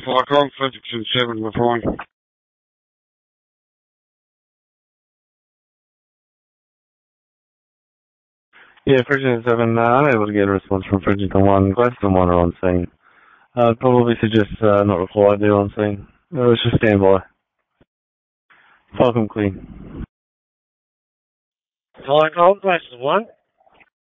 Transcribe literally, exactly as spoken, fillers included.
Falcon, fifty-two seven, we're fine. Yeah, Frigidon seven, uh, unable to get a response from Frigidon one. Gladstone one are on scene. Uh, I'd probably suggest uh, not required there on scene. Uh, let's just stand by. Falcon clean. Falcon, Gladstone one.